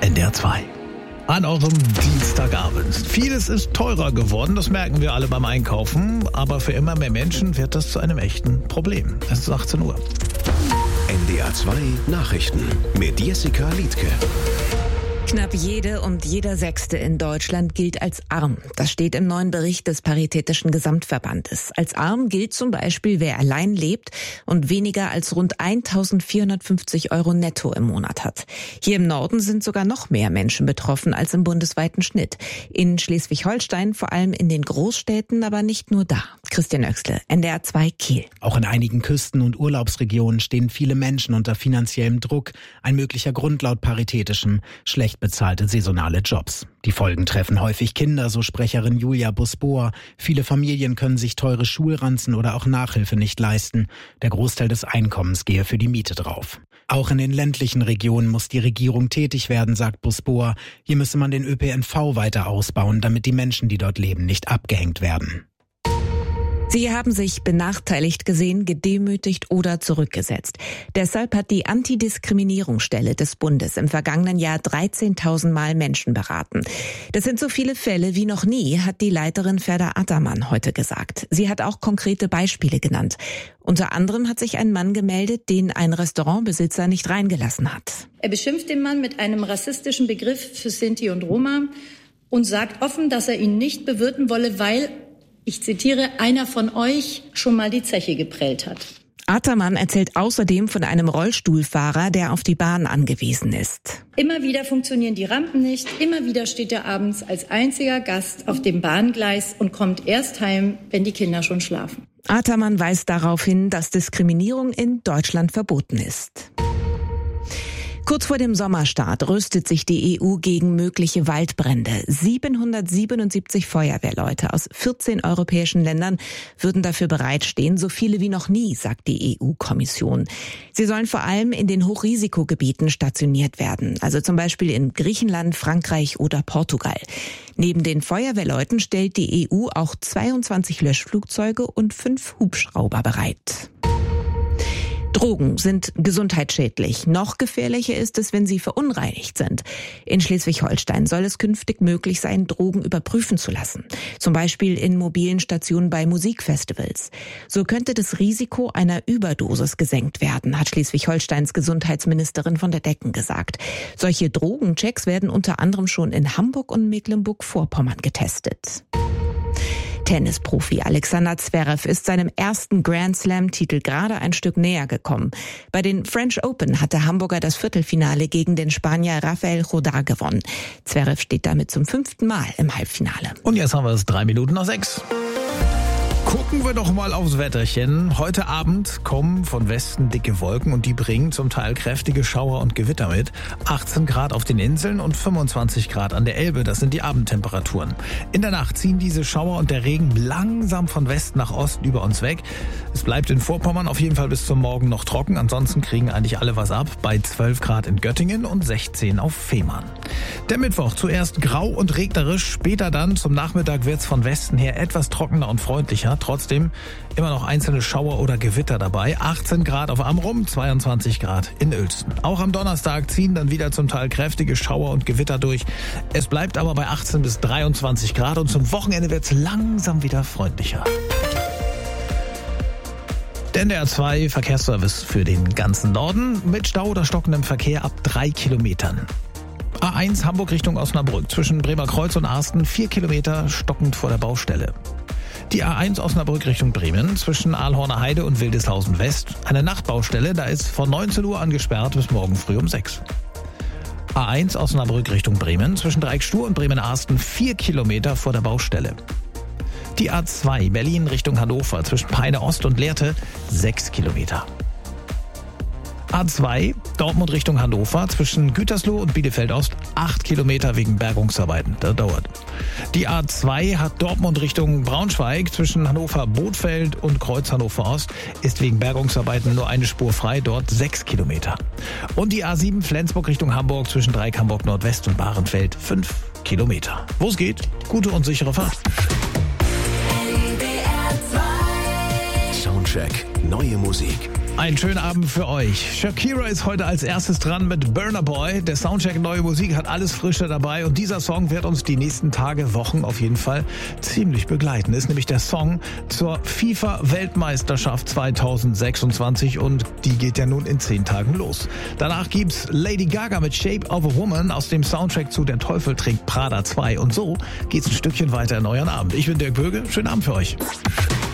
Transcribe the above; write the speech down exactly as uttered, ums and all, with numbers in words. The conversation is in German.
N D R zwei. An eurem Dienstagabend. Vieles ist teurer geworden, das merken wir alle beim Einkaufen, aber für immer mehr Menschen wird das zu einem echten Problem. Es ist achtzehn Uhr. N D R zwei Nachrichten mit Jessica Liedtke. Knapp jede und jeder Sechste in Deutschland gilt als arm. Das steht im neuen Bericht des Paritätischen Gesamtverbandes. Als arm gilt zum Beispiel, wer allein lebt und weniger als rund eintausendvierhundertfünfzig Euro netto im Monat hat. Hier im Norden sind sogar noch mehr Menschen betroffen als im bundesweiten Schnitt. In Schleswig-Holstein vor allem in den Großstädten, aber nicht nur da. Christian Oechsle, N D R zwei Kiel. Auch in einigen Küsten- und Urlaubsregionen stehen viele Menschen unter finanziellem Druck. Ein möglicher Grund laut Paritätischem: schlecht bezahlte saisonale Jobs. Die Folgen treffen häufig Kinder, so Sprecherin Julia Busboa. Viele Familien können sich teure Schulranzen oder auch Nachhilfe nicht leisten. Der Großteil des Einkommens gehe für die Miete drauf. Auch in den ländlichen Regionen muss die Regierung tätig werden, sagt Busboa. Hier müsse man den Ö P N V weiter ausbauen, damit die Menschen, die dort leben, nicht abgehängt werden. Sie haben sich benachteiligt gesehen, gedemütigt oder zurückgesetzt. Deshalb hat die Antidiskriminierungsstelle des Bundes im vergangenen Jahr dreizehntausend Mal Menschen beraten. Das sind so viele Fälle wie noch nie, hat die Leiterin Ferda Ataman heute gesagt. Sie hat auch konkrete Beispiele genannt. Unter anderem hat sich ein Mann gemeldet, den ein Restaurantbesitzer nicht reingelassen hat. Er beschimpft den Mann mit einem rassistischen Begriff für Sinti und Roma und sagt offen, dass er ihn nicht bewirten wolle, weil, ich zitiere, einer von euch schon mal die Zeche geprellt hat. Ataman erzählt außerdem von einem Rollstuhlfahrer, der auf die Bahn angewiesen ist. Immer wieder funktionieren die Rampen nicht. Immer wieder steht er abends als einziger Gast auf dem Bahngleis und kommt erst heim, wenn die Kinder schon schlafen. Ataman weist darauf hin, dass Diskriminierung in Deutschland verboten ist. Kurz vor dem Sommerstart rüstet sich die E U gegen mögliche Waldbrände. siebenhundertsiebenundsiebzig Feuerwehrleute aus vierzehn europäischen Ländern würden dafür bereitstehen, so viele wie noch nie, sagt die E U-Kommission. Sie sollen vor allem in den Hochrisikogebieten stationiert werden, also zum Beispiel in Griechenland, Frankreich oder Portugal. Neben den Feuerwehrleuten stellt die E U auch zweiundzwanzig Löschflugzeuge und fünf Hubschrauber bereit. Drogen sind gesundheitsschädlich. Noch gefährlicher ist es, wenn sie verunreinigt sind. In Schleswig-Holstein soll es künftig möglich sein, Drogen überprüfen zu lassen. Zum Beispiel in mobilen Stationen bei Musikfestivals. So könnte das Risiko einer Überdosis gesenkt werden, hat Schleswig-Holsteins Gesundheitsministerin von der Decken gesagt. Solche Drogenchecks werden unter anderem schon in Hamburg und Mecklenburg-Vorpommern getestet. Tennisprofi Alexander Zverev ist seinem ersten Grand Slam-Titel gerade ein Stück näher gekommen. Bei den French Open hat der Hamburger das Viertelfinale gegen den Spanier Rafael Jodar gewonnen. Zverev steht damit zum fünften Mal im Halbfinale. Und jetzt haben wir es drei Minuten nach sechs. Gucken wir doch mal aufs Wetterchen. Heute Abend kommen von Westen dicke Wolken und die bringen zum Teil kräftige Schauer und Gewitter mit. achtzehn Grad auf den Inseln und fünfundzwanzig Grad an der Elbe, das sind die Abendtemperaturen. In der Nacht ziehen diese Schauer und der Regen langsam von Westen nach Osten über uns weg. Es bleibt in Vorpommern auf jeden Fall bis zum Morgen noch trocken, ansonsten kriegen eigentlich alle was ab, bei zwölf Grad in Göttingen und sechzehn auf Fehmarn. Der Mittwoch zuerst grau und regnerisch, später dann zum Nachmittag wird's von Westen her etwas trockener und freundlicher. Trotzdem immer noch einzelne Schauer oder Gewitter dabei. achtzehn Grad auf Amrum, zweiundzwanzig Grad in Uelzen. Auch am Donnerstag ziehen dann wieder zum Teil kräftige Schauer und Gewitter durch. Es bleibt aber bei achtzehn bis dreiundzwanzig Grad und zum Wochenende wird's langsam wieder freundlicher. Der N D R zwei Verkehrsservice für den ganzen Norden mit Stau oder stockendem Verkehr ab drei Kilometern. A eins Hamburg Richtung Osnabrück zwischen Bremerkreuz und Arsten vier Kilometer stockend vor der Baustelle. Die A eins Osnabrück Richtung Bremen zwischen Aalhorner Heide und Wildeshausen West. Eine Nachtbaustelle, da ist von neunzehn Uhr angesperrt bis morgen früh um sechs. A eins Osnabrück Richtung Bremen zwischen Dreieckstuhr und Bremen-Arsten vier Kilometer vor der Baustelle. Die A zwei Berlin Richtung Hannover zwischen Peine Ost und Lehrte sechs Kilometer. A zwei Dortmund Richtung Hannover zwischen Gütersloh und Bielefeld Ost acht Kilometer wegen Bergungsarbeiten. Das dauert. Die A zwei hat Dortmund Richtung Braunschweig zwischen Hannover Bothfeld und Kreuz Hannover Ost ist wegen Bergungsarbeiten nur eine Spur frei, dort sechs Kilometer. Und die A sieben Flensburg Richtung Hamburg zwischen Dreieck Hamburg Nordwest und Bahrenfeld fünf Kilometer. Wo es geht, gute und sichere Fahrt. Soundcheck, neue Musik. Einen schönen Abend für euch. Shakira ist heute als erstes dran mit Burna Boy. Der Soundcheck Neue Musik hat alles Frische dabei und dieser Song wird uns die nächsten Tage, Wochen auf jeden Fall ziemlich begleiten. Ist nämlich der Song zur FIFA-Weltmeisterschaft zweitausendsechsundzwanzig und die geht ja nun in zehn Tagen los. Danach gibt's Lady Gaga mit Shape of a Woman aus dem Soundtrack zu Der Teufel trinkt Prada zwei und so geht's ein Stückchen weiter in euren Abend. Ich bin Dirk Böge, schönen Abend für euch.